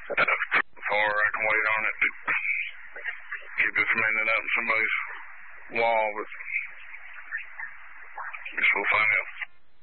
Or I can wait on it to keep it from ending up in somebody's wall, but guess we'll find out.